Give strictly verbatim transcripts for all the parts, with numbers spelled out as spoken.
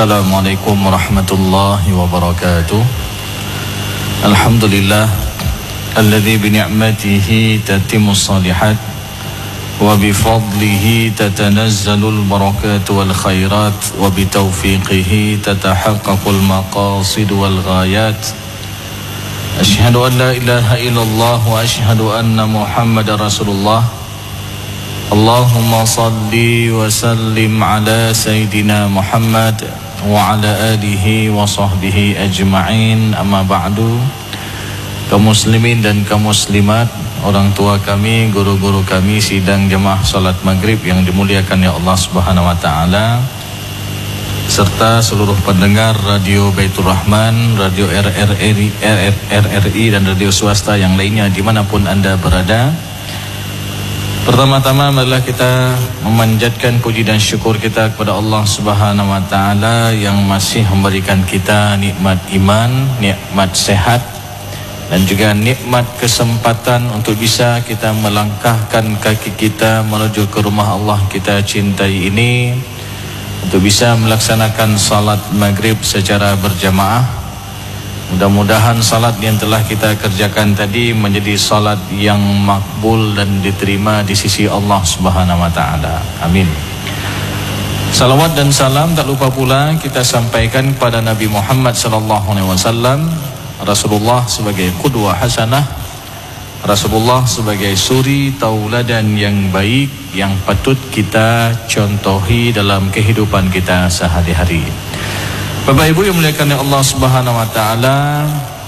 Assalamualaikum warahmatullahi wabarakatuh. Alhamdulillah alladzi bi ni'matihi tatimmus shalihat wa bi fadlihi tatanazzalul barakatu wal khairat wa bi taufiqihi tatahaqqaqul maqasid wal ghayat. Asyhadu an la ilaha illallah wa asyhadu anna Muhammadar Rasulullah. Allahumma salli wa sallim ala Sayyidina Muhammad wa ala alihi wa sahbihi ajma'in, amma ba'du. Kaum muslimin dan kaum muslimat, orang tua kami, guru-guru kami, sidang jemaah salat maghrib yang dimuliakan ya Allah subhanahu wa ta'ala, serta seluruh pendengar Radio Baitur Rahman, Radio R R I dan radio swasta yang lainnya dimanapun Anda berada. Pertama-tama adalah kita memanjatkan puji dan syukur kita kepada Allah Subhanahu wa taala yang masih memberikan kita nikmat iman, nikmat sehat, dan juga nikmat kesempatan untuk bisa kita melangkahkan kaki kita menuju ke rumah Allah kita cintai ini, untuk bisa melaksanakan salat maghrib secara berjamaah. Mudah-mudahan salat yang telah kita kerjakan tadi menjadi salat yang makbul dan diterima di sisi Allah Subhanahu wa taala. Amin. Salawat dan salam tak lupa pula kita sampaikan kepada Nabi Muhammad sallallahu alaihi wasallam, Rasulullah sebagai qudwah hasanah, Rasulullah sebagai suri tauladan yang baik yang patut kita contohi dalam kehidupan kita sehari-hari. Bapak Ibu yang muliakan Allah Subhanahu wa taala,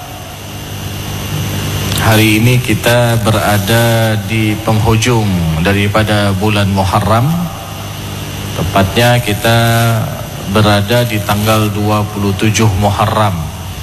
hari ini kita berada di penghujung daripada bulan Muharram. Tepatnya kita berada di tanggal dua puluh tujuh Muharram.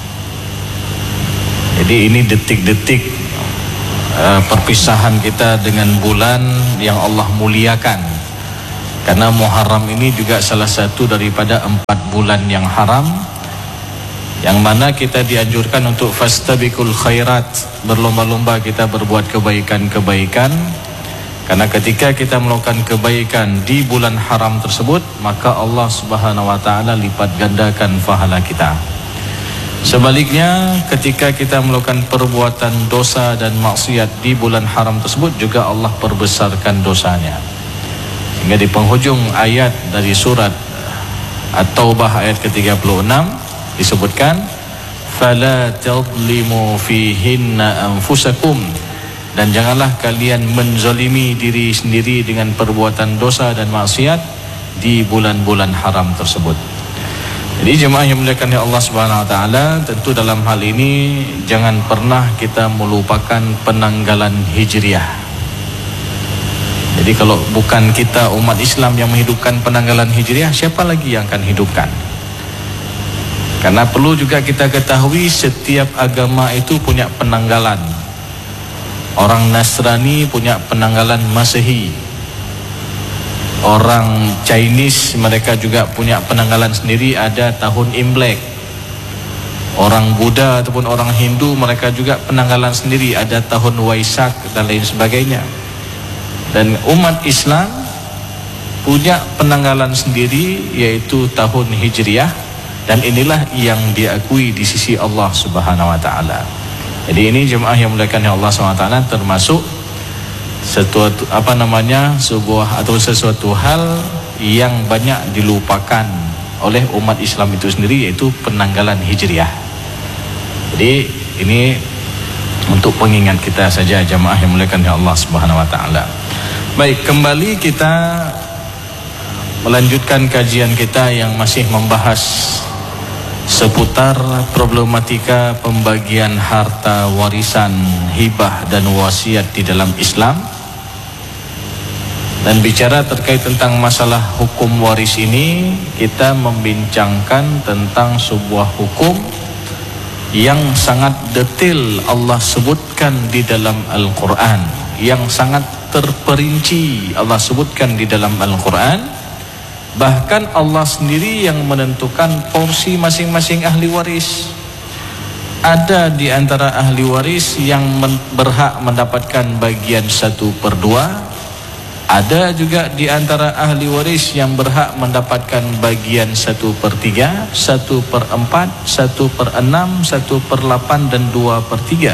Jadi ini detik-detik uh, perpisahan kita dengan bulan yang Allah muliakan. Karena Muharram ini juga salah satu daripada empat bulan yang haram, yang mana kita dianjurkan untuk fastabiqul khairat, berlomba-lomba kita berbuat kebaikan-kebaikan. Karena ketika kita melakukan kebaikan di bulan haram tersebut, maka Allah Subhanahu wa taala lipat gandakan pahala kita. Sebaliknya, ketika kita melakukan perbuatan dosa dan maksiat di bulan haram tersebut, juga Allah perbesarkan dosanya. Hingga di penghujung ayat dari surat At-Taubah ayat ke tiga puluh enam disebutkan, fala tadlimu fihinna anfusakum, dan janganlah kalian menzalimi diri sendiri dengan perbuatan dosa dan maksiat di bulan-bulan haram tersebut. Jadi jemaah yang dimuliakan oleh Allah Subhanahu wa taala, tentu dalam hal ini jangan pernah kita melupakan penanggalan Hijriah. Jadi kalau bukan kita umat Islam yang menghidupkan penanggalan Hijriah, siapa lagi yang akan hidupkan? Karena perlu juga kita ketahui setiap agama itu punya penanggalan. Orang Nasrani punya penanggalan Masehi. Orang Chinese mereka juga punya penanggalan sendiri, ada tahun Imlek. Orang Buddha ataupun orang Hindu mereka juga penanggalan sendiri, ada tahun Waisak dan lain sebagainya. Dan umat Islam punya penanggalan sendiri, yaitu tahun Hijriah, dan inilah yang diakui di sisi Allah Subhanahu wa taala. Jadi ini jemaah yang dimuliakan Allah Subhanahu wa taala termasuk sesuatu apa namanya sebuah atau sesuatu hal yang banyak dilupakan oleh umat Islam itu sendiri, yaitu penanggalan Hijriah. Jadi ini untuk pengingat kita saja jemaah yang dimuliakan Allah Subhanahu wa taala. Baik, kembali kita melanjutkan kajian kita yang masih membahas seputar problematika pembagian harta warisan, hibah dan wasiat di dalam Islam. Dan bicara terkait tentang masalah hukum waris ini, kita membincangkan tentang sebuah hukum yang sangat detail Allah sebutkan di dalam Al-Quran, yang sangat terperinci Allah sebutkan di dalam Al-Quran. Bahkan Allah sendiri yang menentukan porsi masing-masing ahli waris. Ada di antara ahli waris yang men berhak mendapatkan bagian satu per dua, Ada juga di antara ahli waris yang berhak mendapatkan bagian satu per tiga, satu per empat, satu per enam, satu per delapan, dan dua per tiga.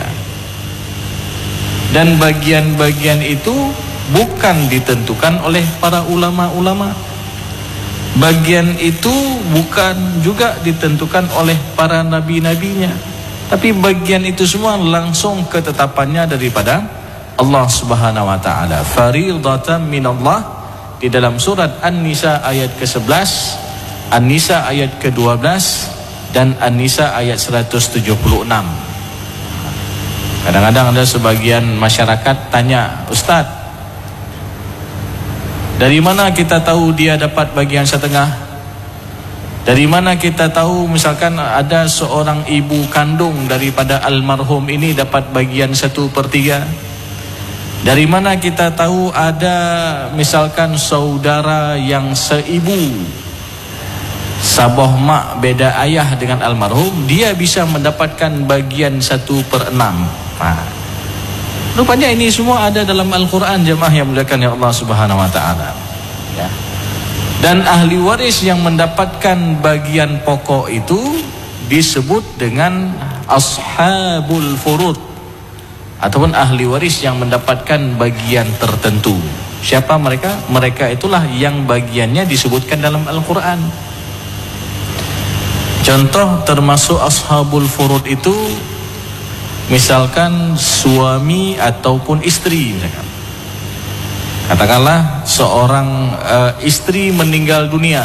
Dan bagian-bagian itu bukan ditentukan oleh para ulama-ulama. Bagian itu bukan juga ditentukan oleh para nabi-nabinya. Tapi bagian itu semua langsung ketetapannya daripada Allah Subhanahu wa taala. Fariidatan minallah di dalam surat An-Nisa ayat ke sebelas, An-Nisa ayat ke dua belas, dan An-Nisa ayat seratus tujuh puluh enam. Kadang-kadang ada sebagian masyarakat tanya, "Ustaz, dari mana kita tahu dia dapat bagian setengah? Dari mana kita tahu misalkan ada seorang ibu kandung daripada almarhum ini dapat bagian satu per tiga? Dari mana kita tahu ada misalkan saudara yang seibu, saboh mak beda ayah dengan almarhum, dia bisa mendapatkan bagian satu per enam?" Nah, rupanya ini semua ada dalam Al-Quran, jemaah yang muliakan ya Allah Subhanahu wa taala. Ya. Dan ahli waris yang mendapatkan bagian pokok itu disebut dengan ashabul furud, ataupun ahli waris yang mendapatkan bagian tertentu. Siapa mereka? Mereka itulah yang bagiannya disebutkan dalam Al-Quran. Contoh termasuk ashabul furud itu misalkan suami ataupun istri. Misalkan. Katakanlah seorang uh, istri meninggal dunia,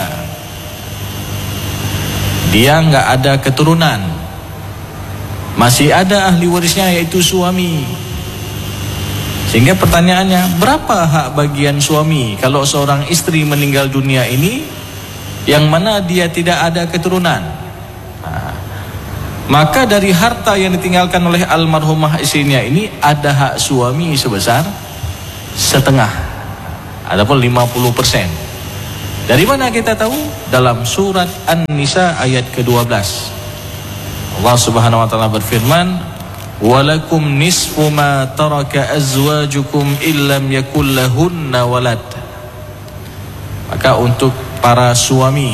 dia nggak ada keturunan, masih ada ahli warisnya yaitu suami. Sehingga pertanyaannya, berapa hak bagian suami kalau seorang istri meninggal dunia ini yang mana dia tidak ada keturunan? Nah, maka dari harta yang ditinggalkan oleh almarhumah istrinya ini ada hak suami sebesar setengah, adapun lima puluh persen. Dari mana kita tahu? Dalam surat An-Nisa ayat ke dua belas. Allah Subhanahu wa taala berfirman, "Walakum nisfu ma taraka azwajukum illam yakul lahunna walad." Maka untuk para suami,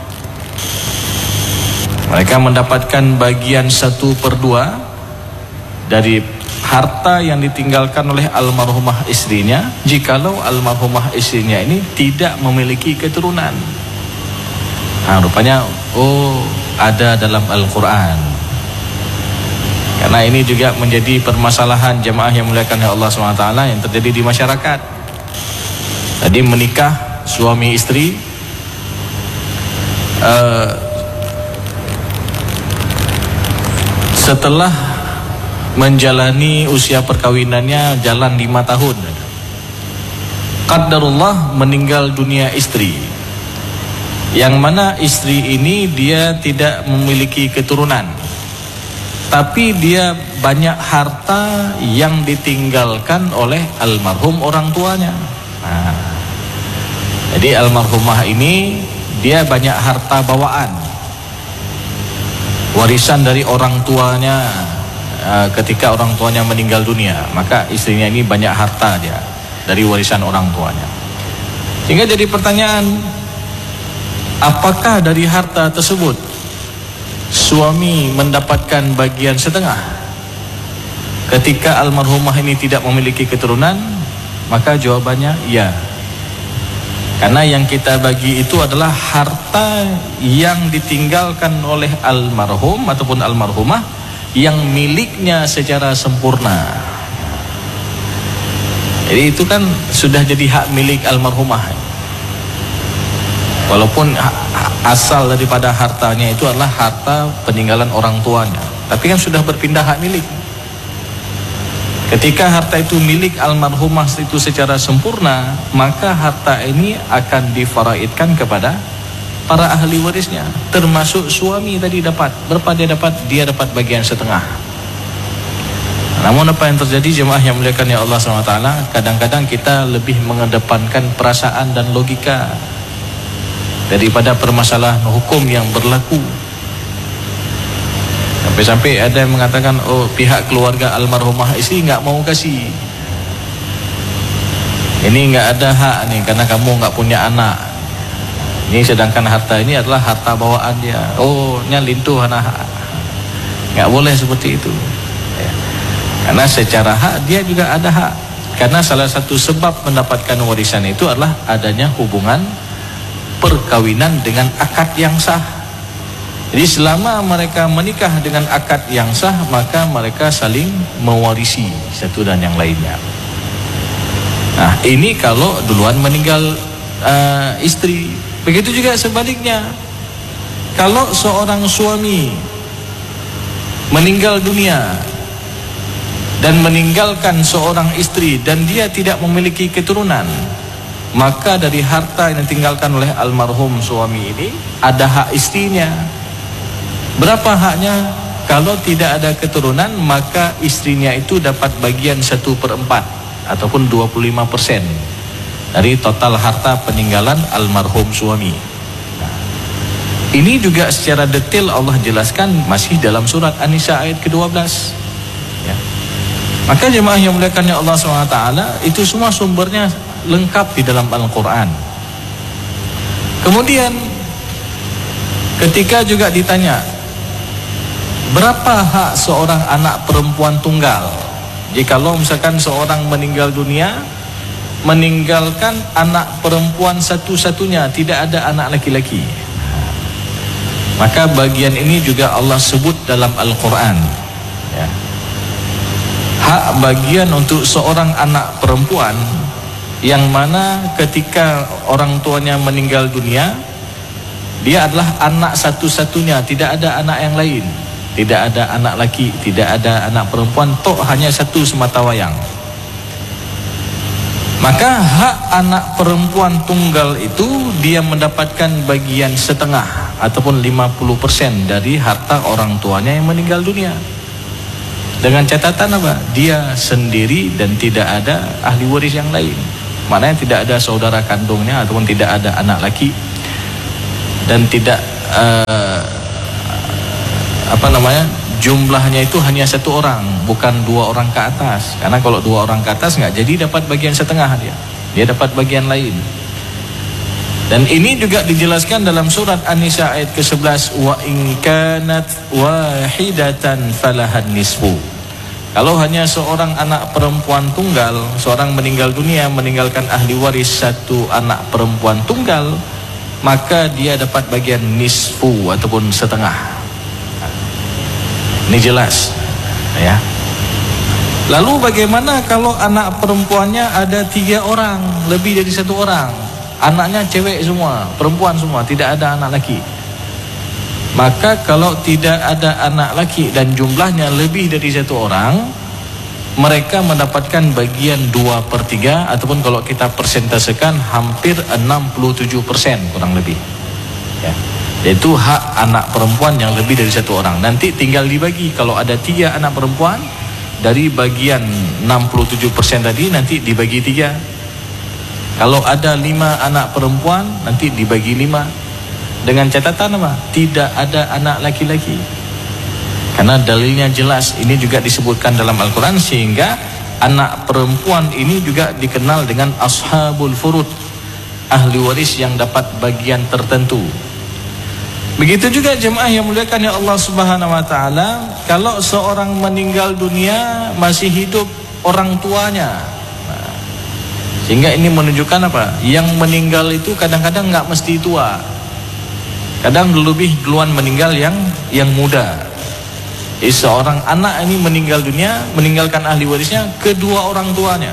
mereka mendapatkan bagian satu per dua dari harta yang ditinggalkan oleh almarhumah istrinya, jikalau almarhumah istrinya ini tidak memiliki keturunan. Nah, rupanya oh ada dalam Al-Quran. Karena ini juga menjadi permasalahan jemaah yang muliakan Allah subhanahu wa taala yang terjadi di masyarakat. Tadi menikah suami istri, uh, setelah menjalani usia perkawinannya jalan lima tahun, qadarullah meninggal dunia istri, yang mana istri ini dia tidak memiliki keturunan, tapi dia banyak harta yang ditinggalkan oleh almarhum orang tuanya. Nah, jadi almarhumah ini dia banyak harta bawaan, warisan dari orang tuanya. Ketika orang tuanya meninggal dunia, maka istrinya ini banyak harta dia dari warisan orang tuanya. Sehingga jadi pertanyaan, apakah dari harta tersebut suami mendapatkan bagian setengah? Ketika almarhumah ini tidak memiliki keturunan, maka jawabannya ya. Karena yang kita bagi itu adalah harta yang ditinggalkan oleh almarhum ataupun almarhumah yang miliknya secara sempurna. Jadi itu kan sudah jadi hak milik almarhumah, walaupun asal daripada hartanya itu adalah harta peninggalan orang tuanya, tapi kan sudah berpindah hak milik. Ketika harta itu milik almarhumah itu secara sempurna, maka harta ini akan difaraidkan kepada para ahli warisnya, termasuk suami tadi dapat. Berapa dia dapat? Dia dapat bagian setengah. Namun apa yang terjadi jemaah yang muliakan ya Allah subhanahu wa taala, kadang-kadang kita lebih mengedepankan perasaan dan logika daripada permasalahan hukum yang berlaku. Sampai-sampai ada yang mengatakan, oh pihak keluarga almarhumah istri nggak mau kasih. Ini nggak ada hak nih karena kamu nggak punya anak. Ini sedangkan harta ini adalah harta bawaan dia. Oh, nya lintuh anak. Nggak boleh seperti itu. Ya. Karena secara hak dia juga ada hak. Karena salah satu sebab mendapatkan warisan itu adalah adanya hubungan perkawinan dengan akad yang sah. Jadi selama mereka menikah dengan akad yang sah, maka mereka saling mewarisi satu dan yang lainnya. Nah, ini kalau duluan meninggal uh, istri. Begitu juga sebaliknya. Kalau seorang suami meninggal dunia dan meninggalkan seorang istri dan dia tidak memiliki keturunan, maka dari harta yang ditinggalkan oleh almarhum suami ini ada hak istrinya. Berapa haknya? Kalau tidak ada keturunan, maka istrinya itu dapat bagian satu per empat ataupun dua puluh lima persen dari total harta peninggalan almarhum suami. Nah, ini juga secara detail Allah jelaskan masih dalam surat An-Nisa ayat ke dua belas. Ya. Maka jemaah yang muliakannya Allah subhanahu wa taala, itu semua sumbernya lengkap di dalam Al-Quran. Kemudian ketika juga ditanya berapa hak seorang anak perempuan tunggal, jikalau misalkan seorang meninggal dunia meninggalkan anak perempuan satu-satunya, tidak ada anak laki-laki, maka bagian ini juga Allah sebut dalam Al-Quran, ya. Hak bagian untuk seorang anak perempuan yang mana ketika orang tuanya meninggal dunia, dia adalah anak satu-satunya, tidak ada anak yang lain, tidak ada anak laki, tidak ada anak perempuan, tok hanya satu semata wayang. Maka hak anak perempuan tunggal itu dia mendapatkan bagian setengah ataupun lima puluh persen dari harta orang tuanya yang meninggal dunia. Dengan catatan apa? Dia sendiri dan tidak ada ahli waris yang lain. Maknanya tidak ada saudara kandungnya ataupun tidak ada anak laki dan tidak uh, apa namanya, jumlahnya itu hanya satu orang, bukan dua orang ke atas. Karena kalau dua orang ke atas nggak jadi dapat bagian setengah dia, dia dapat bagian lain. Dan ini juga dijelaskan dalam surat An-Nisa ayat ke sebelas, wa in kanat wahidatan falahan nisfu. Kalau hanya seorang anak perempuan tunggal, seorang meninggal dunia meninggalkan ahli waris satu anak perempuan tunggal, maka dia dapat bagian nisfu ataupun setengah. Ini jelas, ya. Lalu bagaimana kalau anak perempuannya ada tiga orang, lebih dari satu orang, anaknya cewek semua, perempuan semua, tidak ada anak laki? Maka kalau tidak ada anak laki dan jumlahnya lebih dari satu orang, mereka mendapatkan bagian dua per tiga ataupun kalau kita persentasekan hampir enam puluh tujuh persen kurang lebih, ya. Yaitu hak anak perempuan yang lebih dari satu orang. Nanti tinggal dibagi. Kalau ada tiga anak perempuan, dari bagian enam puluh tujuh persen tadi nanti dibagi tiga. Kalau ada lima anak perempuan, nanti dibagi lima. Dengan catatan apa? Tidak ada anak laki-laki. Karena dalilnya jelas, ini juga disebutkan dalam Al-Quran, sehingga anak perempuan ini juga dikenal dengan ashabul furud, ahli waris yang dapat bagian tertentu. Begitu juga jemaah yang muliakan ya Allah subhanahu wa ta'ala, kalau seorang meninggal dunia masih hidup orang tuanya. Nah, sehingga ini menunjukkan apa? Yang meninggal itu kadang-kadang nggak mesti tua. Kadang lebih duluan meninggal yang yang muda. Jadi seorang anak ini meninggal dunia, meninggalkan ahli warisnya kedua orang tuanya.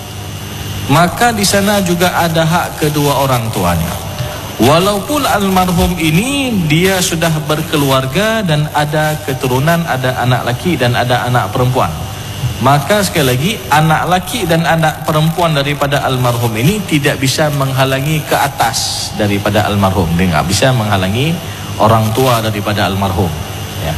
Maka di sana juga ada hak kedua orang tuanya. Walaupun almarhum ini dia sudah berkeluarga dan ada keturunan, ada anak laki dan ada anak perempuan, maka sekali lagi anak laki dan anak perempuan daripada almarhum ini tidak bisa menghalangi ke atas daripada almarhum. Dia nggak bisa menghalangi orang tua daripada almarhum, ya.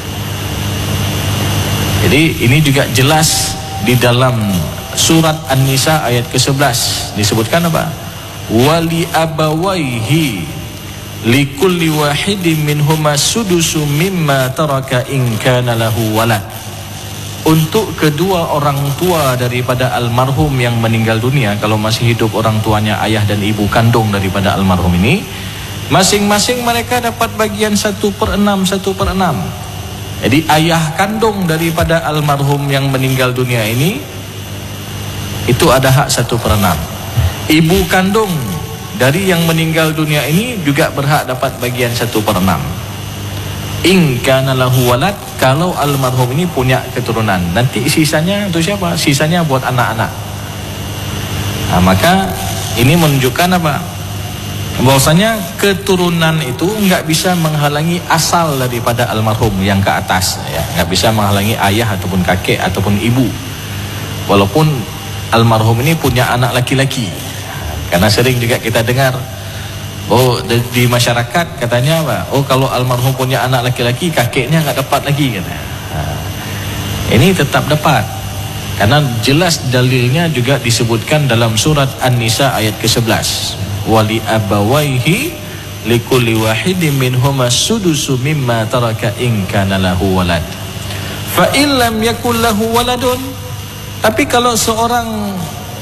Jadi ini juga jelas di dalam surat An-Nisa ayat ke sebelas disebutkan apa? Wali abawaihi likulli wahidin minhuma sudusu mimma taraka in kana lahu walad. untuk kedua orang tua daripada almarhum yang meninggal dunia, kalau masih hidup orang tuanya ayah dan ibu kandung daripada almarhum ini, masing-masing mereka dapat bagian satu per enam, satu per enam. Jadi ayah kandung daripada almarhum yang meninggal dunia ini itu ada hak satu per enam. Ibu kandung dari yang meninggal dunia ini juga berhak dapat bagian satu per enam. In kana lahu walad, kalau almarhum ini punya keturunan, nanti sisanya untuk siapa? Sisanya buat anak-anak. Nah, maka ini menunjukkan apa? Bahwasanya keturunan itu nggak bisa menghalangi asal daripada almarhum yang ke atas, ya, nggak bisa menghalangi ayah ataupun kakek ataupun ibu, walaupun almarhum ini punya anak laki-laki. Karena sering juga kita dengar, oh di, di masyarakat katanya apa? Oh kalau almarhum punya anak laki-laki, kakeknya nggak dapat lagi, kata. Nah, ini tetap dapat, karena jelas dalilnya juga disebutkan dalam surat An-Nisa ayat ke sebelas. Wali abawaihi likulli wahidin minhuma sudusu mimma taraka in kana lahu walad. Fa in lam yakul lahu waladun. Tapi kalau seorang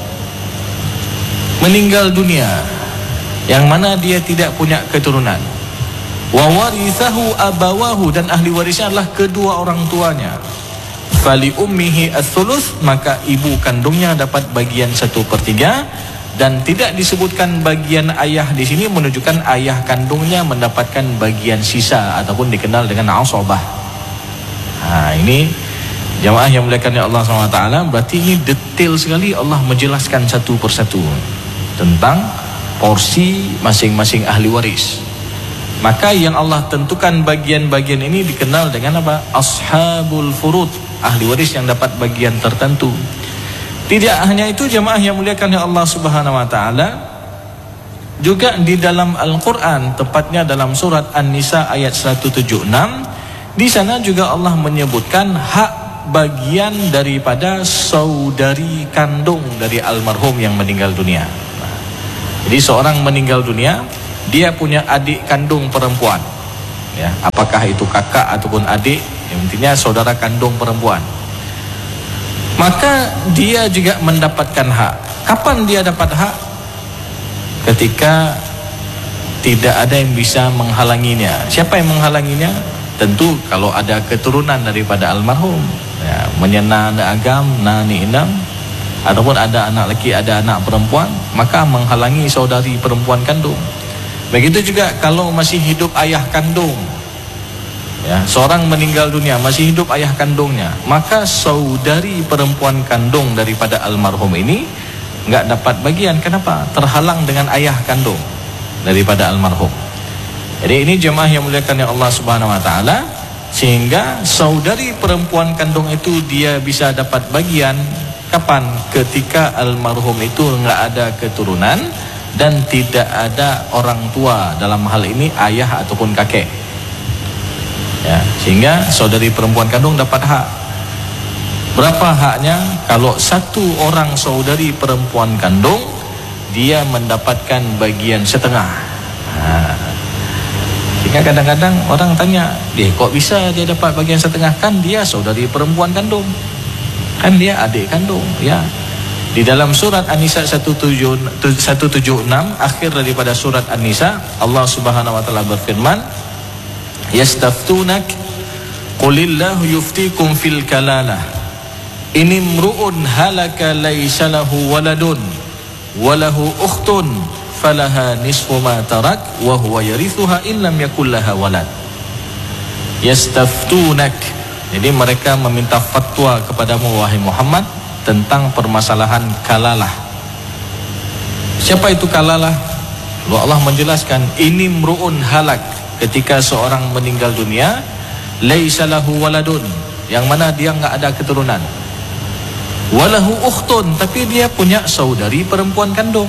meninggal dunia yang mana dia tidak punya keturunan, wa warithahu abawahu, dan ahli warisnya adalah kedua orang tuanya, fali ummihi ats-tsulus, maka ibu kandungnya dapat bagian satu per tiga. Dan tidak disebutkan bagian ayah di sini, menunjukkan ayah kandungnya mendapatkan bagian sisa ataupun dikenal dengan asabah. Nah, ini jamaah yang muliakan Allah subhanahu wa taala, berarti ini detail sekali Allah menjelaskan satu persatu tentang porsi masing-masing ahli waris. Maka yang Allah tentukan bagian-bagian ini dikenal dengan apa? Ashabul furud, ahli waris yang dapat bagian tertentu. Tidak hanya itu jamaah yang muliakan Allah subhanahu wa ta'ala, juga di dalam Al-Quran, tepatnya dalam surat An-Nisa ayat seratus tujuh puluh enam, di sana juga Allah menyebutkan hak bagian daripada saudari kandung dari almarhum yang meninggal dunia. Nah, jadi seorang meninggal dunia, dia punya adik kandung perempuan, ya, apakah itu kakak ataupun adik, yang intinya saudara kandung perempuan. Maka dia juga mendapatkan hak. Kapan dia dapat hak? Ketika tidak ada yang bisa menghalanginya. Siapa yang menghalanginya? Tentu kalau ada keturunan daripada almarhum, ya, menyena agam, nani inam, ataupun ada anak laki, ada anak perempuan, maka menghalangi saudari perempuan kandung. Begitu juga kalau masih hidup ayah kandung, ya, seorang meninggal dunia masih hidup ayah kandungnya, maka saudari perempuan kandung daripada almarhum ini nggak dapat bagian. Kenapa? Terhalang dengan ayah kandung daripada almarhum. Jadi ini jemaah yang muliakan Allah subhanahu wa ta'ala, sehingga saudari perempuan kandung itu dia bisa dapat bagian kapan? Ketika almarhum itu nggak ada keturunan dan tidak ada orang tua, dalam hal ini ayah ataupun kakek. Ya, sehingga saudari perempuan kandung dapat hak. Berapa haknya? Kalau satu orang saudari perempuan kandung, dia mendapatkan bagian setengah. Nah, sehingga kadang-kadang orang tanya, "Deh, kok bisa dia dapat bagian setengah? Kan dia saudari perempuan kandung, kan dia adik kandung." Ya, di dalam surat An-Nisa seratus tujuh puluh enam, akhir daripada surat An-Nisa, Allah Subhanahu wa taala berfirman, yastaftunak qulillahu yuftikum fil kalalah ini mru'un halaka laysa lahu waladun walahu ukhtun falaha nisfu ma tarak wa huwa yarithuha in lam yakul laha walad. Yastaftunak, jadi mereka meminta fatwa kepadamu wahai Muhammad tentang permasalahan kalalah. Siapa itu kalalah? Lalu Allah menjelaskan, ini mru'un halak, ketika seorang meninggal dunia, laisa lahu waladun, yang mana dia nggak ada keturunan, walahu ukhtun, tapi dia punya saudari perempuan kandung,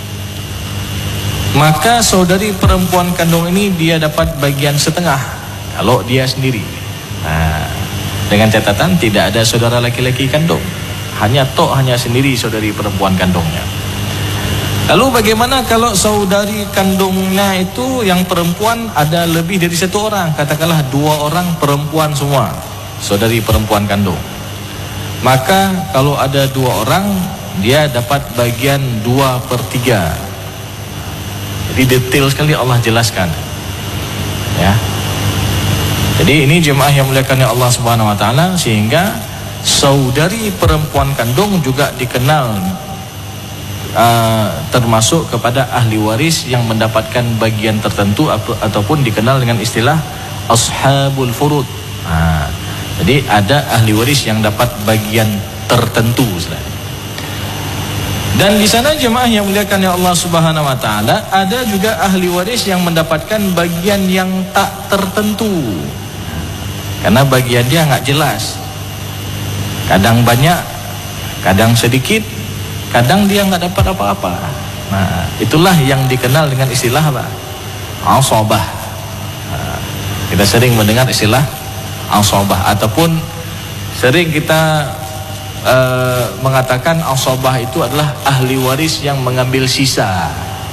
maka saudari perempuan kandung ini dia dapat bagian setengah kalau dia sendiri. Nah, dengan catatan tidak ada saudara laki-laki kandung, hanya tok hanya sendiri saudari perempuan kandungnya. Lalu bagaimana kalau saudari kandungnya itu yang perempuan ada lebih dari satu orang, katakanlah dua orang perempuan semua, saudari perempuan kandung. maka kalau ada dua orang dia dapat bagian dua per tiga. Jadi detail sekali Allah jelaskan, ya. Jadi ini jemaah yang muliakan Allah Subhanahu Wa Taala, sehingga saudari perempuan kandung juga dikenal uh, termasuk kepada ahli waris yang mendapatkan bagian tertentu ataupun dikenal dengan istilah ashabul furud. Nah, jadi ada ahli waris yang dapat bagian tertentu. Dan di sana jemaah yang muliakan Allah Subhanahu Wa Taala, ada juga ahli waris yang mendapatkan bagian yang tak tertentu, karena bagian dia nggak jelas. Kadang banyak, kadang sedikit, kadang dia nggak dapat apa-apa. Nah, itulah yang dikenal dengan istilah apa? Asabah. Nah, kita sering mendengar istilah asabah, ataupun sering kita uh, mengatakan asabah itu adalah ahli waris yang mengambil sisa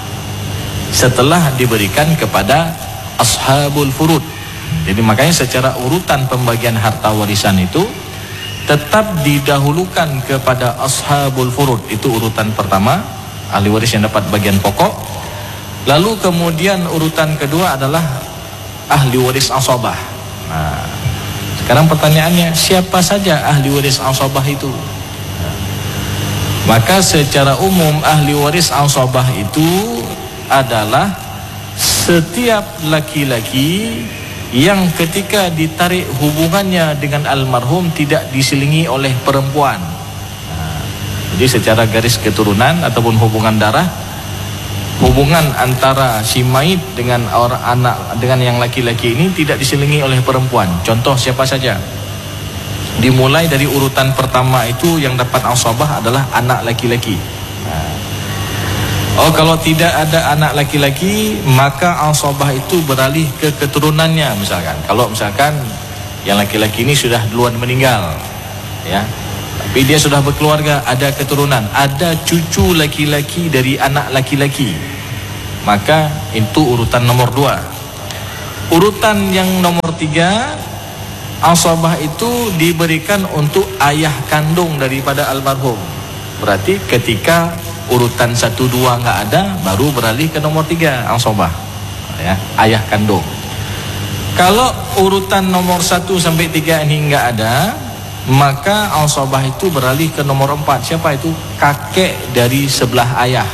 setelah diberikan kepada ashabul furud. Jadi makanya secara urutan pembagian harta warisan itu tetap didahulukan kepada ashabul furud, itu urutan pertama, ahli waris yang dapat bagian pokok. Lalu kemudian urutan kedua adalah ahli waris asabah. Nah, sekarang pertanyaannya, siapa saja ahli waris asabah itu? Nah, maka secara umum ahli waris asabah itu adalah setiap laki-laki yang ketika ditarik hubungannya dengan almarhum tidak diselingi oleh perempuan. Nah, jadi secara garis keturunan ataupun hubungan darah, hubungan antara si mayit dengan orang anak dengan yang laki-laki ini tidak diselingi oleh perempuan. Contoh siapa saja? Dimulai dari urutan pertama itu yang dapat asabah adalah anak laki-laki. Nah, oh, kalau tidak ada anak laki-laki, maka asabah itu beralih ke keturunannya. Misalkan, kalau misalkan yang laki-laki ini sudah duluan meninggal, ya, tapi dia sudah berkeluarga, ada keturunan, ada cucu laki-laki dari anak laki-laki, maka itu urutan nomor dua. Urutan yang nomor tiga, asabah itu diberikan untuk ayah kandung daripada almarhum. Berarti ketika urutan satu dua nggak ada, baru beralih ke nomor tiga, asabah, ya, ayah kandung. Kalau urutan nomor satu sampai tiga ini nggak ada, maka asabah itu beralih ke nomor empat. Siapa itu? Kakek dari sebelah ayah.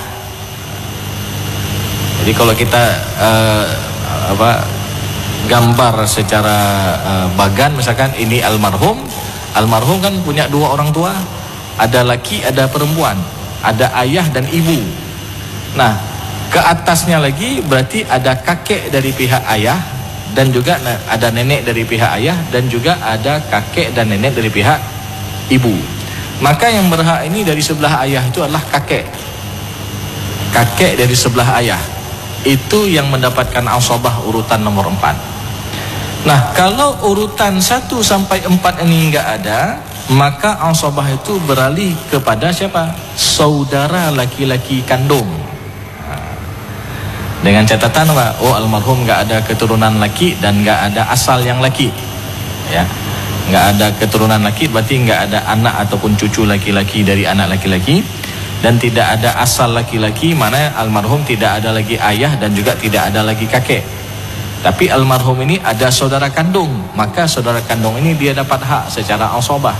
Jadi kalau kita uh, apa gambar secara uh, bagan, misalkan ini almarhum, almarhum kan punya dua orang tua, ada laki, ada perempuan, ada ayah dan ibu. Nah, ke atasnya lagi berarti ada kakek dari pihak ayah, dan juga ada nenek dari pihak ayah, dan juga ada kakek dan nenek dari pihak ibu. Maka yang berhak ini dari sebelah ayah itu adalah kakek. Kakek dari sebelah ayah itu yang mendapatkan asabah urutan nomor empat. Nah, kalau urutan satu sampai empat ini enggak ada, maka asabah itu beralih kepada siapa? Saudara laki-laki kandung. Nah, dengan catatan apa? Oh, almarhum nggak ada keturunan laki dan nggak ada asal yang laki, ya, nggak ada keturunan laki, berarti nggak ada anak ataupun cucu laki-laki dari anak laki-laki, dan tidak ada asal laki-laki, mana almarhum tidak ada lagi ayah dan juga tidak ada lagi kakek. Tapi almarhum ini ada saudara kandung, maka saudara kandung ini dia dapat hak secara asabah.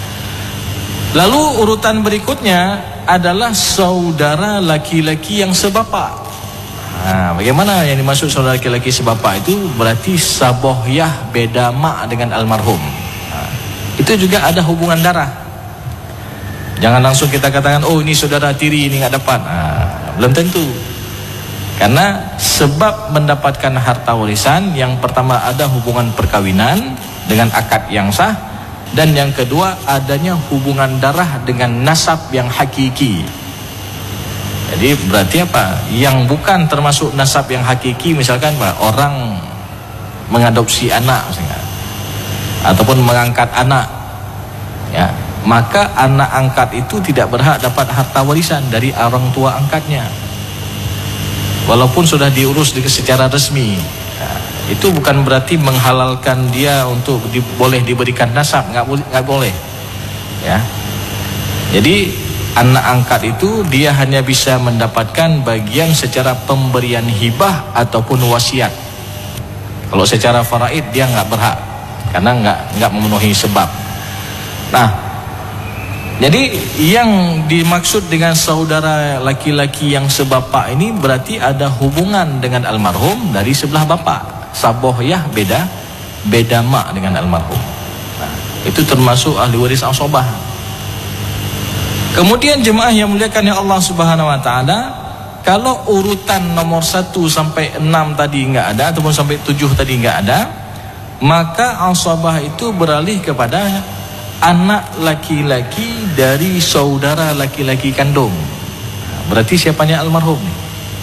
Lalu urutan berikutnya adalah saudara laki-laki yang sebapak. Nah, bagaimana yang dimaksud saudara laki-laki sebapak itu? Berarti sabohyah beda mak dengan almarhum. Nah, itu juga ada hubungan darah. Jangan langsung kita katakan, oh ini saudara tiri, ini nggak dapat. Nah, belum tentu. Karena sebab mendapatkan harta warisan, yang pertama ada hubungan perkawinan dengan akad yang sah, dan yang kedua adanya hubungan darah dengan nasab yang hakiki. Jadi berarti apa? Yang bukan termasuk nasab yang hakiki, misalkan apa? Orang mengadopsi anak misalnya, ataupun mengangkat anak, ya, maka anak angkat itu tidak berhak dapat harta warisan dari orang tua angkatnya, walaupun sudah diurus secara resmi. Nah, itu bukan berarti menghalalkan dia untuk di, boleh diberikan nasab, nggak nggak boleh. Ya. Jadi anak angkat itu dia hanya bisa mendapatkan bagian secara pemberian hibah ataupun wasiat. Kalau secara faraid dia nggak berhak karena nggak nggak memenuhi sebab. Nah, jadi yang dimaksud dengan saudara laki-laki yang sebapak ini berarti ada hubungan dengan almarhum dari sebelah bapak. Sabohyah beda, beda mak dengan almarhum. Nah, itu termasuk ahli waris asabah. Kemudian jemaah yang muliakan ya Allah Subhanahu wa taala, kalau urutan nomor satu sampai enam tadi enggak ada ataupun sampai tujuh tadi enggak ada, maka asabah itu beralih kepada anak laki-laki dari saudara laki-laki kandung. Berarti siapanya almarhum nih?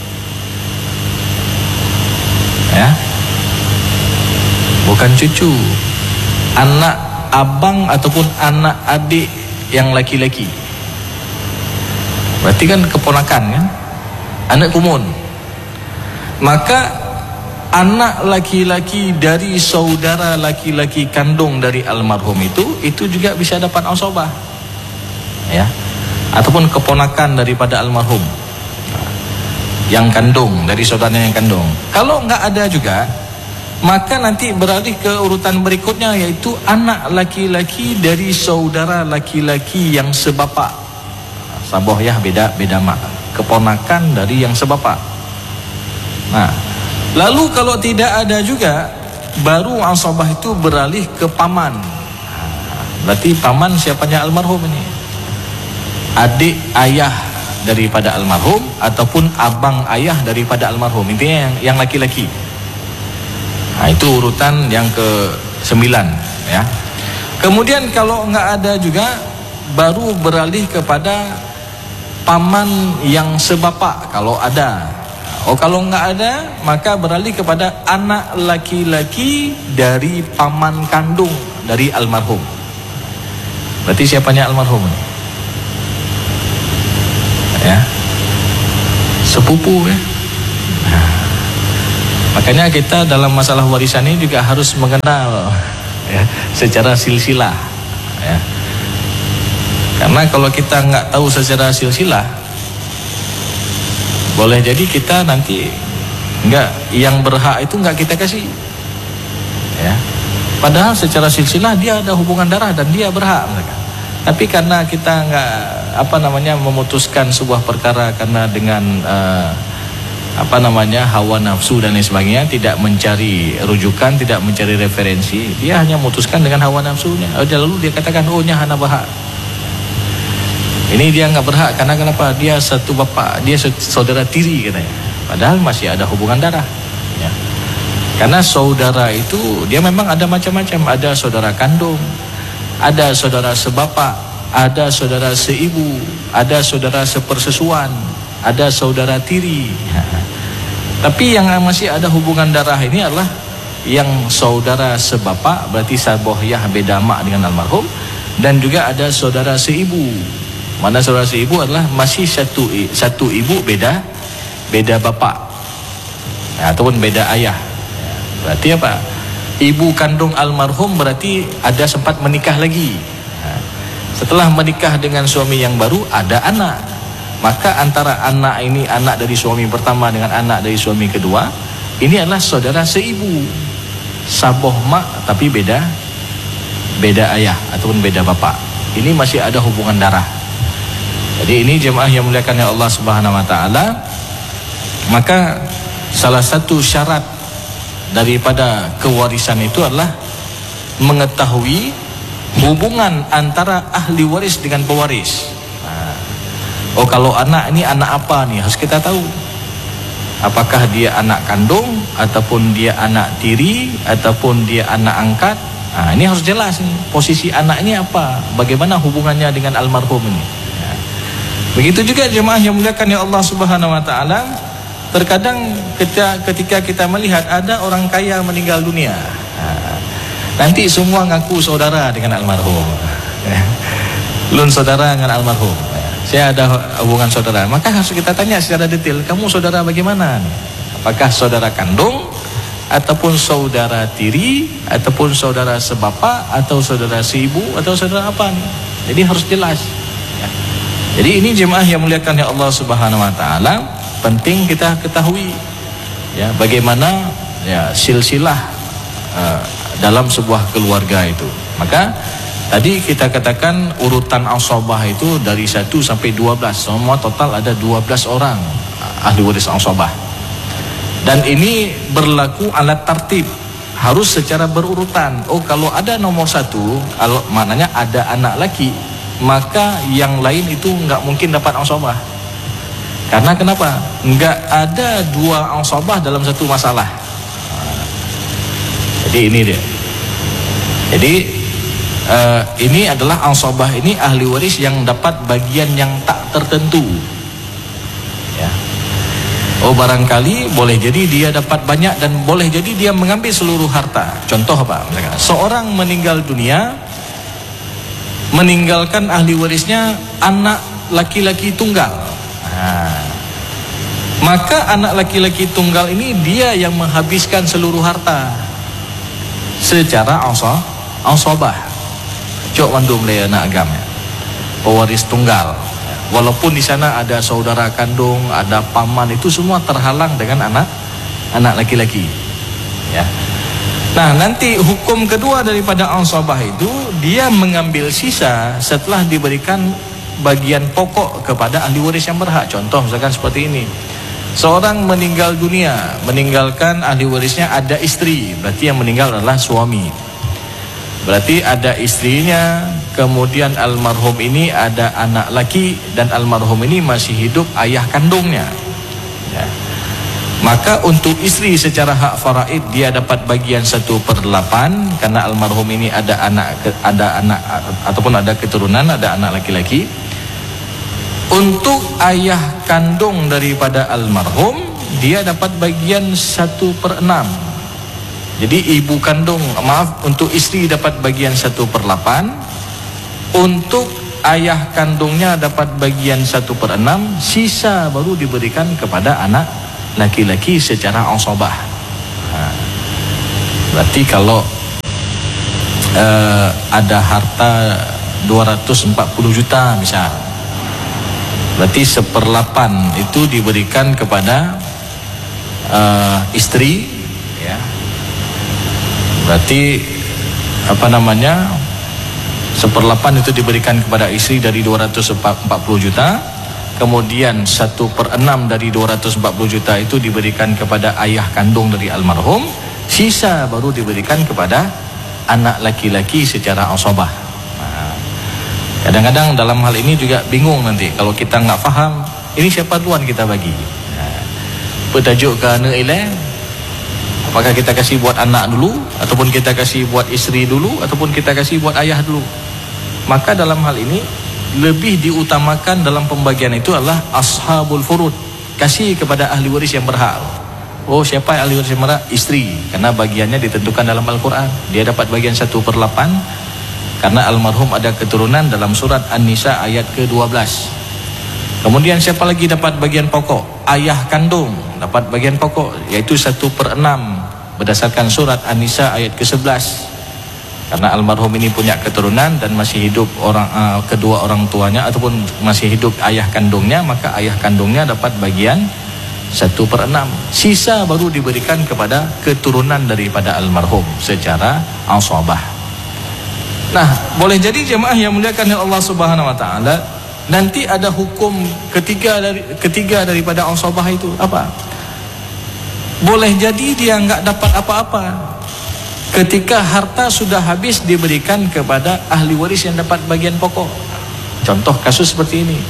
Ya. Bukan cucu. Anak abang ataupun anak adik yang laki-laki. Berarti kan keponakan kan? Anak kumun. Maka anak laki-laki dari saudara laki-laki kandung dari almarhum itu itu juga bisa dapat asabah. Ya. Ataupun keponakan daripada almarhum. Yang kandung, dari saudara yang kandung. Kalau enggak ada juga, maka nanti beralih ke urutan berikutnya, yaitu anak laki-laki dari saudara laki-laki yang sebapak. Sabohyah beda, beda mak. Keponakan dari yang sebapak. Nah, lalu kalau tidak ada juga, baru asabah itu beralih ke paman. Berarti paman siapanya almarhum ini? Adik ayah daripada almarhum ataupun abang ayah daripada almarhum. Intinya yang yang laki-laki. Nah, itu urutan yang ke sembilan, ya. Kemudian kalau nggak ada juga, baru beralih kepada paman yang sebapak kalau ada. Oh, kalau nggak ada, maka beralih kepada anak laki-laki dari paman kandung dari almarhum. Berarti siapanya almarhum? Ya, sepupu ya. Nah, makanya kita dalam masalah warisan ini juga harus mengenal ya, secara silsilah. Ya. Karena kalau kita nggak tahu secara silsilah, boleh jadi kita nanti nggak, yang berhak itu nggak kita kasih, ya. Padahal secara silsilah dia ada hubungan darah dan dia berhak mereka. Tapi karena kita nggak apa namanya memutuskan sebuah perkara karena dengan uh, apa namanya hawa nafsu dan lain sebagainya, tidak mencari rujukan, tidak mencari referensi, dia hanya memutuskan dengan hawa nafsunya. Lalu dia katakan, oh nya hana berhak. Ini dia nggak berhak karena kenapa? Dia satu bapak, dia saudara tiri katanya. Padahal masih ada hubungan darah. Ya. Karena saudara itu dia memang ada macam-macam. Ada saudara kandung, ada saudara sebapak, ada saudara seibu, ada saudara sepersesuan, ada saudara tiri. Ya. Tapi yang masih ada hubungan darah ini adalah yang saudara sebapak, berarti sabohyah beda mak dengan almarhum, dan juga ada saudara seibu. Mana saudara seibu adalah masih satu satu ibu beda beda bapak, ya, ataupun beda ayah. Ya, berarti apa? Ibu kandung almarhum berarti ada sempat menikah lagi. Ya, setelah menikah dengan suami yang baru ada anak. Maka antara anak ini, anak dari suami pertama dengan anak dari suami kedua, ini adalah saudara seibu, saboh mak tapi beda beda ayah ataupun beda bapak. Ini masih ada hubungan darah. Jadi ini jemaah yang muliakan ya Allah Subhanahu wa taala, maka salah satu syarat daripada kewarisan itu adalah mengetahui hubungan antara ahli waris dengan pewaris. Nah, oh kalau anak ini anak apa nih, harus kita tahu. Apakah dia anak kandung ataupun dia anak tiri ataupun dia anak angkat. Nah, ini harus jelas nih, posisi anak ini apa, bagaimana hubungannya dengan almarhum ini. Begitu juga jemaah yang muliakan ya Allah Subhanahu wa taala, terkadang ketika, ketika kita melihat ada orang kaya meninggal dunia, nah, nanti semua ngaku saudara dengan almarhum. Lun saudara dengan almarhum. Saya ada hubungan saudara. Maka harus kita tanya secara detail, kamu saudara bagaimana? Apakah saudara kandung ataupun saudara tiri ataupun saudara sebapak atau saudara seibu atau saudara apa nih? Jadi harus jelas. Ya. Jadi ini jemaah yang muliakan ya Allah Subhanahu Wa Taala, penting kita ketahui ya bagaimana ya silsilah uh, dalam sebuah keluarga itu. Maka tadi kita katakan urutan asabah itu dari satu sampai dua belas, semua total ada dua belas orang ahli waris asabah. Dan ini berlaku alat tertib, harus secara berurutan. Oh, kalau ada nomor satu, kalau maknanya ada anak laki, maka yang lain itu nggak mungkin dapat asabah. Karena kenapa? Nggak ada dua asabah dalam satu masalah. Jadi ini dia. Jadi uh, ini adalah asabah, ini ahli waris yang dapat bagian yang tak tertentu. Ya. Oh, barangkali boleh jadi dia dapat banyak dan boleh jadi dia mengambil seluruh harta. Contoh apa? Misalkan, seorang meninggal dunia, meninggalkan ahli warisnya anak laki-laki tunggal. Nah, maka anak laki-laki tunggal ini dia yang menghabiskan seluruh harta secara asah, asabah. Cok mandum le anak agama, pewaris tunggal. Walaupun di sana ada saudara kandung, ada paman, itu semua terhalang dengan anak anak laki-laki. Ya. Nah, nanti hukum kedua daripada asabah itu dia mengambil sisa setelah diberikan bagian pokok kepada ahli waris yang berhak. Contoh misalkan seperti ini. Seorang meninggal dunia, meninggalkan ahli warisnya ada istri, berarti yang meninggal adalah suami. Berarti ada istrinya, kemudian almarhum ini ada anak laki, dan almarhum ini masih hidup ayah kandungnya. Ya. Maka untuk istri secara hak faraid dia dapat bagian satu per delapan, karena almarhum ini ada anak, ada anak ataupun ada keturunan, ada anak laki-laki. Untuk ayah kandung daripada almarhum, dia dapat bagian satu per enam. Jadi ibu kandung, maaf, untuk istri dapat bagian satu per delapan, untuk ayah kandungnya dapat bagian satu per enam, sisa baru diberikan kepada anak laki-laki secara asabah. Nah, berarti kalau uh, ada harta dua ratus empat puluh juta misal, berarti seperlapan itu diberikan kepada uh, istri, ya. Berarti apa namanya, seperlapan itu diberikan kepada istri dari dua ratus empat puluh juta, kemudian satu per enam dari dua ratus empat puluh juta itu diberikan kepada ayah kandung dari almarhum, sisa baru diberikan kepada anak laki-laki secara asabah. Nah, kadang-kadang dalam hal ini juga bingung nanti kalau kita nggak faham ini siapa duluan kita bagi. Nah, petajuk ke anak ilai, apakah kita kasih buat anak dulu, ataupun kita kasih buat istri dulu, ataupun kita kasih buat ayah dulu. Maka dalam hal ini lebih diutamakan dalam pembagian itu adalah ashabul furud, kasih kepada ahli waris yang berhak. Oh, siapa ahli waris yang berhak? Istri, karena bagiannya ditentukan dalam Al-Quran. Dia dapat bagian satu per delapan, karena almarhum ada keturunan dalam surat An-Nisa ayat ke dua belas. Kemudian siapa lagi dapat bagian pokok? Ayah kandung dapat bagian pokok, yaitu satu per enam berdasarkan surat An-Nisa ayat ke sebelas. Karena almarhum ini punya keturunan dan masih hidup orang uh, kedua orang tuanya ataupun masih hidup ayah kandungnya, maka ayah kandungnya dapat bagian satu per enam. Sisa baru diberikan kepada keturunan daripada almarhum secara asabah. Nah, boleh jadi jemaah yang muliakan Allah Subhanahu Wa Taala, nanti ada hukum ketiga dari ketiga daripada asabah itu apa? Boleh jadi dia nggak dapat apa-apa ketika harta sudah habis diberikan kepada ahli waris yang dapat bagian pokok. Contoh kasus seperti ini.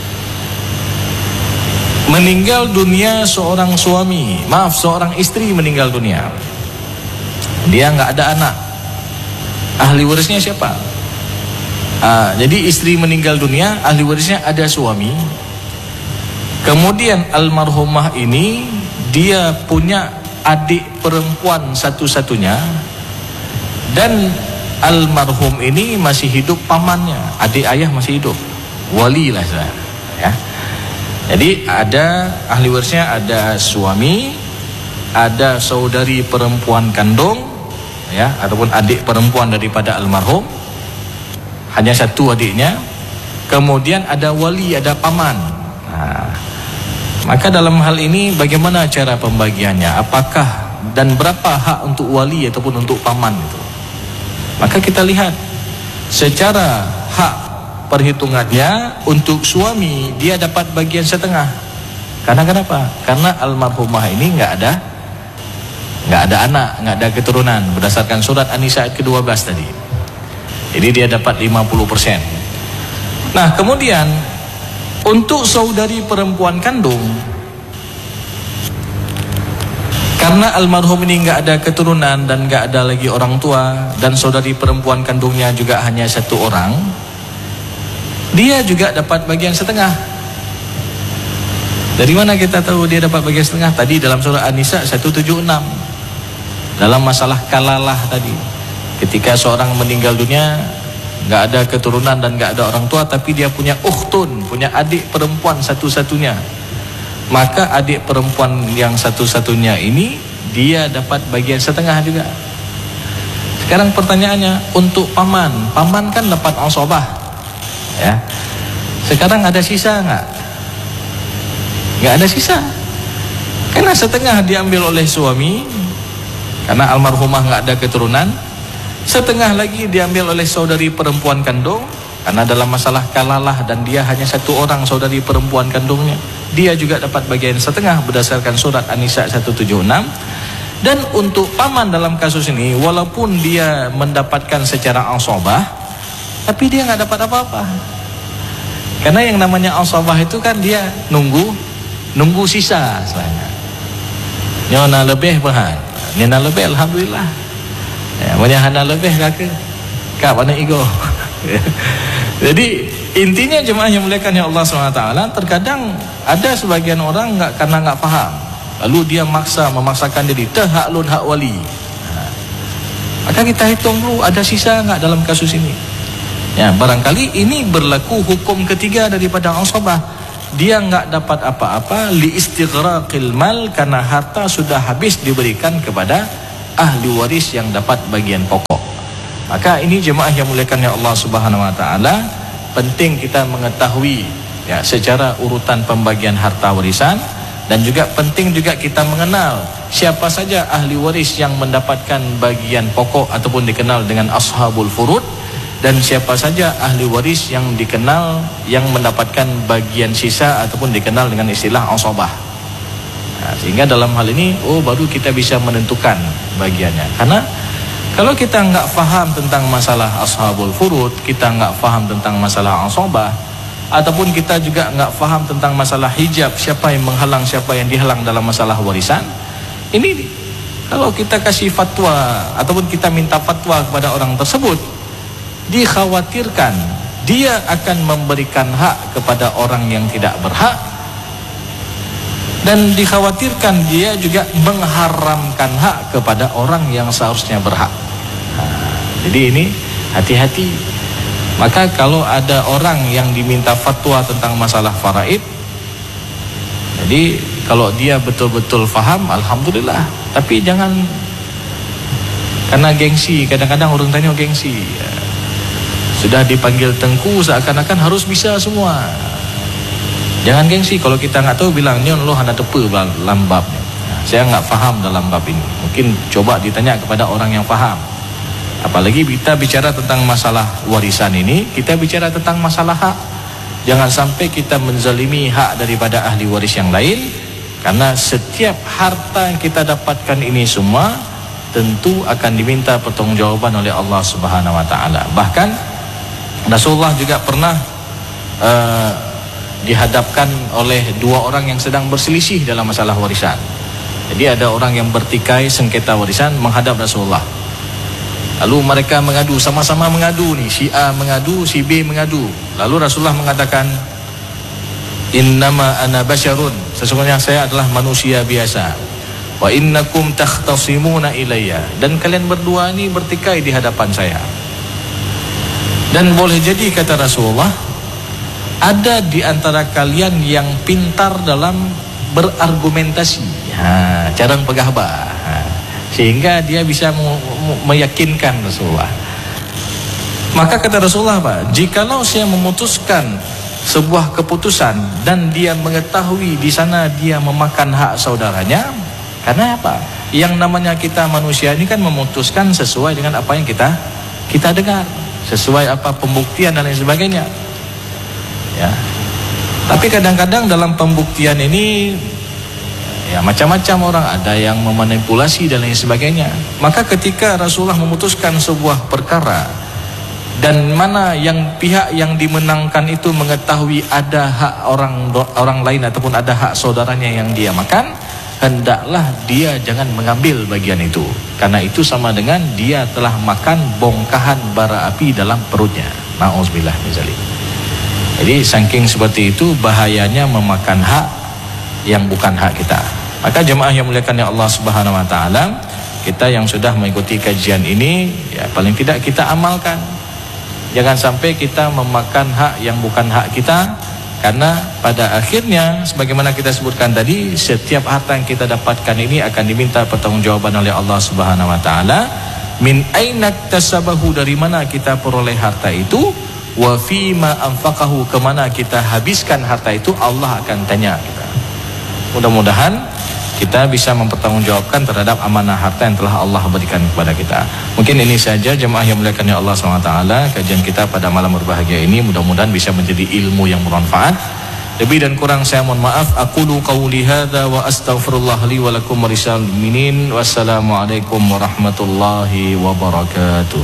Meninggal dunia seorang suami, maaf seorang istri meninggal dunia. Dia nggak ada anak. Ahli warisnya siapa? Ah, jadi istri meninggal dunia, ahli warisnya ada suami. Kemudian almarhumah ini dia punya adik perempuan satu-satunya, dan almarhum ini masih hidup pamannya, adik ayah masih hidup, wali lah ya. Jadi ada ahli warisnya, ada suami, ada saudari perempuan kandung, ya, ataupun adik perempuan daripada almarhum. hanya satu adiknya. Kemudian ada wali, ada paman. Nah, maka dalam hal ini bagaimana cara pembagiannya? Apakah dan berapa hak untuk wali ataupun untuk paman itu? Maka kita lihat secara hak perhitungannya, untuk suami dia dapat bagian setengah. Karena kenapa? Karena almarhumah ini nggak ada nggak ada anak, nggak ada keturunan berdasarkan surat An-Nisa ayat kedua belas tadi. Jadi dia dapat lima puluh persen. Nah, kemudian untuk saudari perempuan kandung, karena almarhum ini nggak ada keturunan dan nggak ada lagi orang tua, dan saudari perempuan kandungnya juga hanya satu orang, dia juga dapat bagian setengah. Dari mana kita tahu dia dapat bagian setengah? Tadi dalam surah An-Nisa seratus tujuh puluh enam, dalam masalah kalalah tadi, ketika seorang meninggal dunia nggak ada keturunan dan nggak ada orang tua, tapi dia punya ukhtun, punya adik perempuan satu-satunya, maka adik perempuan yang satu-satunya ini dia dapat bagian setengah juga. Sekarang pertanyaannya, untuk paman, paman kan dapat asabah, ya. Sekarang ada sisa nggak? Nggak ada sisa, karena setengah diambil oleh suami, karena almarhumah nggak ada keturunan. Setengah lagi diambil oleh saudari perempuan kandung, karena dalam masalah kalalah dan dia hanya satu orang saudari perempuan kandungnya, dia juga dapat bagian setengah berdasarkan surat An-Nisa seratus tujuh puluh enam. Dan untuk paman dalam kasus ini, walaupun dia mendapatkan secara asabah, tapi dia nggak dapat apa-apa. Karena yang namanya asabah itu kan dia nunggu nunggu sisa selanya. Nyona lebih bahan, nyona lebih alhamdulillah. Ya, menyahana lebih kakak kak mana ego. Jadi intinya jemaah yang muliakan ya Allah subhanahu wa taala, terkadang ada sebagian orang nggak, karena nggak paham, lalu dia maksa memaksakan diri tahaklun hak wali. Nah, maka kita hitung dulu ada sisa nggak dalam kasus ini. Ya, barangkali ini berlaku hukum ketiga daripada asabah. Dia nggak dapat apa-apa li istighraqil mal, karena harta sudah habis diberikan kepada ahli waris yang dapat bagian pokok. Maka ini jemaah yang muliakan ya Allah subhanahu wa ta'ala, penting kita mengetahui ya secara urutan pembagian harta warisan, dan juga penting juga kita mengenal siapa saja ahli waris yang mendapatkan bagian pokok ataupun dikenal dengan ashabul furud, dan siapa saja ahli waris yang dikenal yang mendapatkan bagian sisa ataupun dikenal dengan istilah asabah. Nah, sehingga dalam hal ini, oh baru kita bisa menentukan bagiannya. Karena kalau kita nggak paham tentang masalah ashabul furud, kita nggak paham tentang masalah asabah, ataupun kita juga nggak paham tentang masalah hijab, siapa yang menghalang, siapa yang dihalang dalam masalah warisan, ini kalau kita kasih fatwa ataupun kita minta fatwa kepada orang tersebut, dikhawatirkan dia akan memberikan hak kepada orang yang tidak berhak, dan dikhawatirkan dia juga mengharamkan hak kepada orang yang seharusnya berhak. Nah, jadi ini hati-hati. Maka kalau ada orang yang diminta fatwa tentang masalah faraid, jadi kalau dia betul-betul faham, alhamdulillah. Tapi jangan karena gengsi, kadang-kadang orang tanya gengsi. Sudah dipanggil tengku seakan-akan harus bisa semua. Jangan gengsi, kalau kita nggak tahu bilang nyon lo hana tepe dalam bab. Nah, saya nggak paham dalam bab ini. Mungkin coba ditanya kepada orang yang paham. Apalagi kita bicara tentang masalah warisan ini, kita bicara tentang masalah hak. Jangan sampai kita menzalimi hak daripada ahli waris yang lain, karena setiap harta yang kita dapatkan ini semua tentu akan diminta pertanggungjawaban oleh Allah Subhanahu wa taala. Bahkan Rasulullah juga pernah uh, dihadapkan oleh dua orang yang sedang berselisih dalam masalah warisan. Jadi ada orang yang bertikai sengketa warisan menghadap Rasulullah. Lalu mereka mengadu, sama-sama mengadu nih, si A mengadu, si B mengadu. Lalu Rasulullah mengatakan, innama ana basyarun, sesungguhnya saya adalah manusia biasa. Wa innakum takhtasimuna ilayya, dan kalian berdua ini bertikai di hadapan saya. Dan boleh jadi kata Rasulullah, ada di antara kalian yang pintar dalam berargumentasi, ha, jarang pegahbah, ha, sehingga dia bisa meyakinkan Rasulullah. Maka kata Rasulullah apa? Jikalau saya memutuskan sebuah keputusan dan dia mengetahui di sana dia memakan hak saudaranya, karena apa? Yang namanya kita manusia ini kan memutuskan sesuai dengan apa yang kita kita dengar, sesuai apa pembuktian dan lain sebagainya. Ya. Tapi kadang-kadang dalam pembuktian ini ya macam-macam orang, ada yang memanipulasi dan lain sebagainya. Maka ketika Rasulullah memutuskan sebuah perkara dan mana yang pihak yang dimenangkan itu mengetahui ada hak orang orang lain ataupun ada hak saudaranya yang dia makan, hendaklah dia jangan mengambil bagian itu, karena itu sama dengan dia telah makan bongkahan bara api dalam perutnya. Na'udzubillah min dzalik. Jadi saking seperti itu bahayanya memakan hak yang bukan hak kita. Maka jemaah yang muliakan ya Allah Subhanahu wa taala, kita yang sudah mengikuti kajian ini ya paling tidak kita amalkan. Jangan sampai kita memakan hak yang bukan hak kita, karena pada akhirnya sebagaimana kita sebutkan tadi, setiap harta yang kita dapatkan ini akan diminta pertanggungjawaban oleh Allah Subhanahu wa taala. Min aina tasabahu, dari mana kita peroleh harta itu, wa fima anfaqahu, kemana kita habiskan harta itu, Allah akan tanya kita. Mudah-mudahan kita bisa mempertanggungjawabkan terhadap amanah harta yang telah Allah berikan kepada kita. Mungkin ini saja jemaah yang muliakan ya Allah subhanahu wa taala, kajian kita pada malam berbahagia ini mudah-mudahan bisa menjadi ilmu yang bermanfaat. Lebih dan kurang saya mohon maaf. Aqulu qawli hadza wa astaghfirullah li wa lakum wa lisal mu'minin. Wassalamualaikum warahmatullahi wabarakatuh.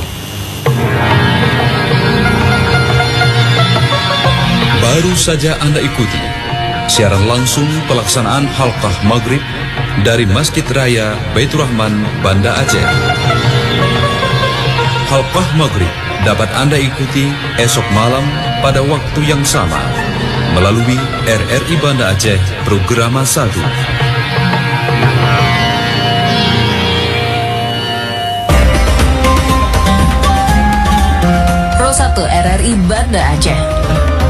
Baru saja Anda ikuti siaran langsung pelaksanaan halqah maghrib dari Masjid Raya Baitur Rahman, Banda Aceh. Halqah maghrib dapat Anda ikuti esok malam pada waktu yang sama melalui R R I Banda Aceh Programa satu. Pro satu R R I Banda Aceh.